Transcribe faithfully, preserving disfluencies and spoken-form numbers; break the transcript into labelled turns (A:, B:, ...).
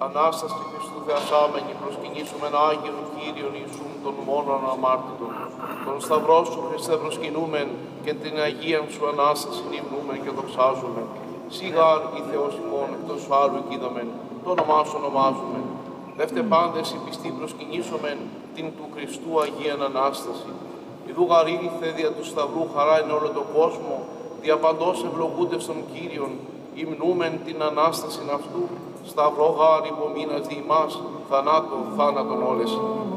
A: Ανάσταση Χριστού Θεασάμενη, προσκυνήσουμε ένα Άγιον Κύριον Ιησούν των μόνον αμάρτητων. Τον Σταυρό σου, Χριστέ, προσκυνούμεν και την Αγία σου Ανάσταση υμνούμεν και δοξάζουμε. Σιγάρ η Θεός ημών εκτός φάρου εκείδαμεν, το όνομά σου ονομάζουμε. Δεύτε πάντες οι πιστοί προσκυνήσομεν την του Χριστού Αγίαν Ανάσταση. Ιδού γαρήλθε δια του Σταυρού χαρά εν όλο τον κόσμο, δια παντός ευλογούνται στον Κύριον, υμνούμεν την Ανάσταση αυτού, Σταυρό γάρ υπομείνας δι' ημάς, θανάτω θάνατον όλες.